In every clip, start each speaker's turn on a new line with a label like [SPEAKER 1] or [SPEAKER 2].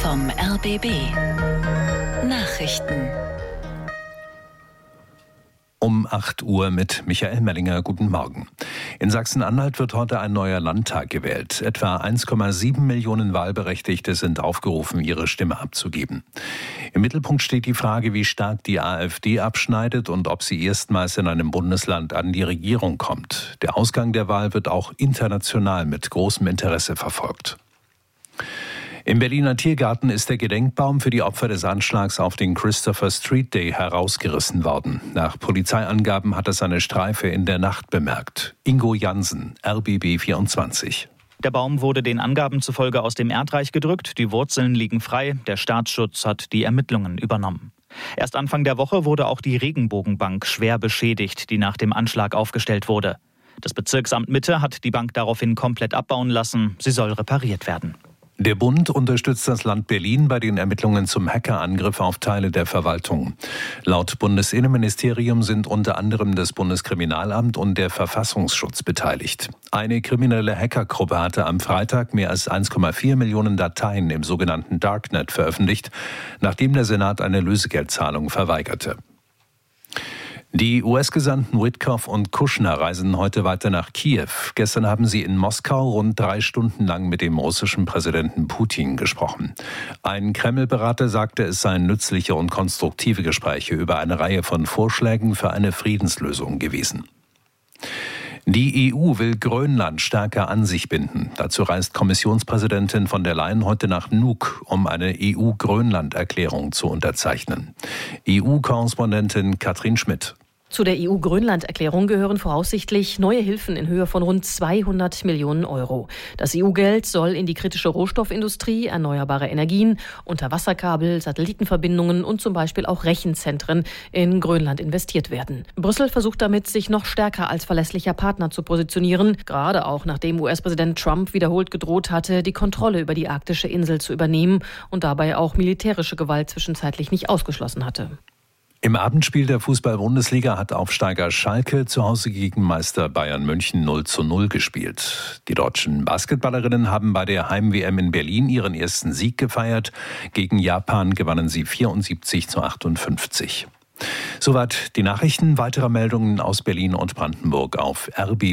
[SPEAKER 1] vom RBB. Nachrichten.
[SPEAKER 2] Um 8 Uhr mit Michael Mellinger. Guten Morgen. In Sachsen-Anhalt wird heute ein neuer Landtag gewählt. Etwa 1,7 Millionen Wahlberechtigte sind aufgerufen, ihre Stimme abzugeben. Im Mittelpunkt steht die Frage, wie stark die AfD abschneidet und ob sie erstmals in einem Bundesland an die Regierung kommt. Der Ausgang der Wahl wird auch international mit großem Interesse verfolgt. Im Berliner Tiergarten ist der Gedenkbaum für die Opfer des Anschlags auf den Christopher Street Day herausgerissen worden. Nach Polizeiangaben hat es eine Streife in der Nacht bemerkt. Ingo Jansen, RBB 24.
[SPEAKER 3] Der Baum wurde den Angaben zufolge aus dem Erdreich gedrückt, die Wurzeln liegen frei, der Staatsschutz hat die Ermittlungen übernommen. Erst Anfang der Woche wurde auch die Regenbogenbank schwer beschädigt, die nach dem Anschlag aufgestellt wurde. Das Bezirksamt Mitte hat die Bank daraufhin komplett abbauen lassen, sie soll repariert werden.
[SPEAKER 2] Der Bund unterstützt das Land Berlin bei den Ermittlungen zum Hackerangriff auf Teile der Verwaltung. Laut Bundesinnenministerium sind unter anderem das Bundeskriminalamt und der Verfassungsschutz beteiligt. Eine kriminelle Hackergruppe hatte am Freitag mehr als 1,4 Millionen Dateien im sogenannten Darknet veröffentlicht, nachdem der Senat eine Lösegeldzahlung verweigerte. Die US-Gesandten Witkoff und Kushner reisen heute weiter nach Kiew. Gestern haben sie in Moskau rund 3 Stunden lang mit dem russischen Präsidenten Putin gesprochen. Ein Kreml-Berater sagte, es seien nützliche und konstruktive Gespräche über eine Reihe von Vorschlägen für eine Friedenslösung gewesen. Die EU will Grönland stärker an sich binden. Dazu reist Kommissionspräsidentin von der Leyen heute nach Nuuk, um eine EU-Grönland-Erklärung zu unterzeichnen. EU-Korrespondentin Katrin Schmidt.
[SPEAKER 4] Zu der EU-Grönland-Erklärung gehören voraussichtlich neue Hilfen in Höhe von rund 200 Millionen Euro. Das EU-Geld soll in die kritische Rohstoffindustrie, erneuerbare Energien, Unterwasserkabel, Satellitenverbindungen und zum Beispiel auch Rechenzentren in Grönland investiert werden. Brüssel versucht damit, sich noch stärker als verlässlicher Partner zu positionieren, gerade auch nachdem US-Präsident Trump wiederholt gedroht hatte, die Kontrolle über die arktische Insel zu übernehmen und dabei auch militärische Gewalt zwischenzeitlich nicht ausgeschlossen hatte.
[SPEAKER 2] Im Abendspiel der Fußball-Bundesliga hat Aufsteiger Schalke zu Hause gegen Meister Bayern München 0:0 gespielt. Die deutschen Basketballerinnen haben bei der Heim-WM in Berlin ihren ersten Sieg gefeiert. Gegen Japan gewannen sie 74:58. Soweit die Nachrichten. Weitere Meldungen aus Berlin und Brandenburg auf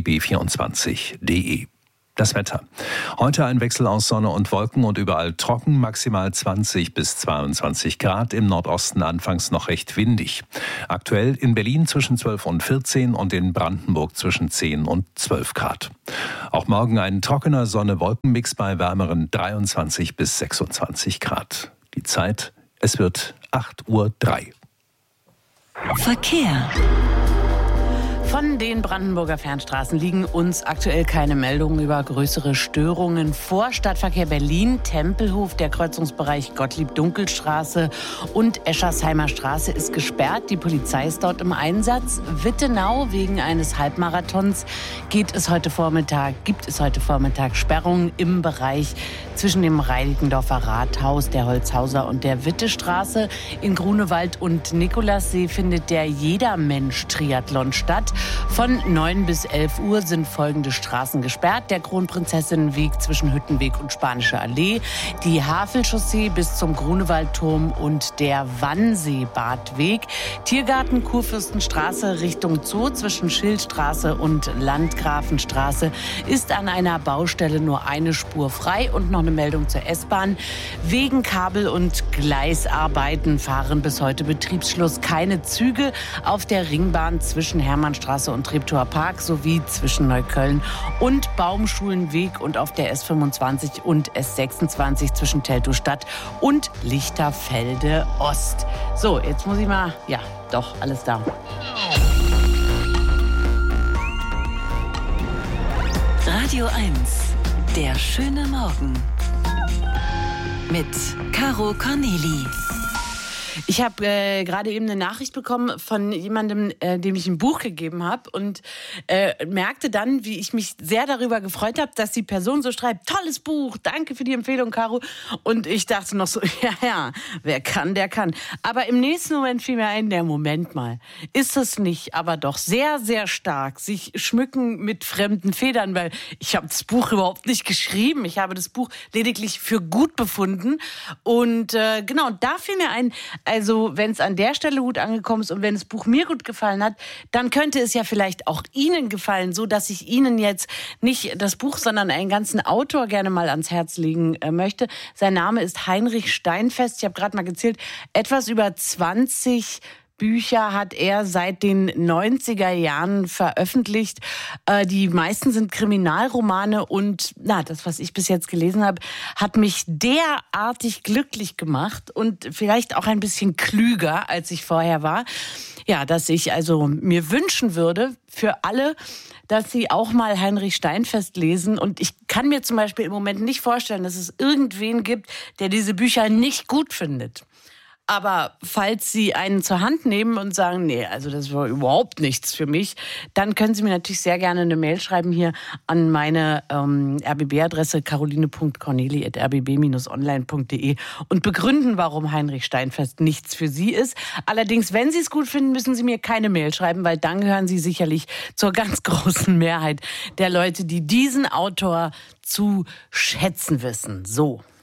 [SPEAKER 2] rbb24.de. Das Wetter. Heute ein Wechsel aus Sonne und Wolken und überall trocken, maximal 20 bis 22 Grad. Im Nordosten anfangs noch recht windig. Aktuell in Berlin zwischen 12 und 14 und in Brandenburg zwischen 10 und 12 Grad. Auch morgen ein trockener Sonne-Wolken-Mix bei wärmeren 23 bis 26 Grad. Die Zeit, es wird 8:03 Uhr.
[SPEAKER 1] Verkehr.
[SPEAKER 5] Von den Brandenburger Fernstraßen liegen uns aktuell keine Meldungen über größere Störungen vor. Stadtverkehr Berlin, Tempelhof, der Kreuzungsbereich Gottlieb-Dunkel-Straße und Eschersheimer Straße ist gesperrt. Die Polizei ist dort im Einsatz. Wittenau, wegen eines Halbmarathons gibt es heute Vormittag Sperrungen im Bereich zwischen dem Reinickendorfer Rathaus, der Holzhauser und der Wittestraße. In Grunewald und Nikolassee findet der Jedermensch-Triathlon statt. Von 9 bis 11 Uhr sind folgende Straßen gesperrt. Der Kronprinzessinnenweg zwischen Hüttenweg und Spanische Allee, die Havelchaussee bis zum Grunewaldturm und der Wannsee-Badweg. Tiergarten Kurfürstenstraße Richtung Zoo zwischen Schildstraße und Landgrafenstraße ist an einer Baustelle nur eine Spur frei. Und noch eine Meldung zur S-Bahn. Wegen Kabel- und Gleisarbeiten fahren bis heute Betriebsschluss keine Züge auf der Ringbahn zwischen Hermannstraße und Treptower Park sowie zwischen Neukölln und Baumschulenweg und auf der S25 und S26 zwischen Teltow-Stadt und Lichterfelde Ost. So, jetzt muss ich mal, ja, doch, alles da.
[SPEAKER 1] Radio 1, der schöne Morgen. Mit Caro Corneli.
[SPEAKER 5] Ich habe gerade eben eine Nachricht bekommen von jemandem, dem ich ein Buch gegeben habe und merkte dann, wie ich mich sehr darüber gefreut habe, dass die Person so schreibt, tolles Buch, danke für die Empfehlung, Caro. Und ich dachte noch so, ja, wer kann, der kann. Aber im nächsten Moment fiel mir ein, der Moment mal, ist es nicht, aber doch sehr, sehr stark, sich schmücken mit fremden Federn, weil ich habe das Buch überhaupt nicht geschrieben. Ich habe das Buch lediglich für gut befunden. Und genau, da fiel mir ein, also wenn es an der Stelle gut angekommen ist und wenn das Buch mir gut gefallen hat, dann könnte es ja vielleicht auch Ihnen gefallen, so dass ich Ihnen jetzt nicht das Buch, sondern einen ganzen Autor gerne mal ans Herz legen möchte. Sein Name ist Heinrich Steinfest. Ich habe gerade mal gezählt, etwas über 20 Bücher hat er seit den 90er Jahren veröffentlicht. Die meisten sind Kriminalromane und das, was ich bis jetzt gelesen habe, hat mich derartig glücklich gemacht und vielleicht auch ein bisschen klüger, als ich vorher war. Ja, dass ich also mir wünschen würde für alle, dass sie auch mal Heinrich Steinfest lesen. Und ich kann mir zum Beispiel im Moment nicht vorstellen, dass es irgendwen gibt, der diese Bücher nicht gut findet. Aber falls Sie einen zur Hand nehmen und sagen, nee, also das war überhaupt nichts für mich, dann können Sie mir natürlich sehr gerne eine Mail schreiben hier an meine RBB-Adresse caroline.corneli@rbb-online.de und begründen, warum Heinrich Steinfest nichts für Sie ist. Allerdings, wenn Sie es gut finden, müssen Sie mir keine Mail schreiben, weil dann gehören Sie sicherlich zur ganz großen Mehrheit der Leute, die diesen Autor zu schätzen wissen. So.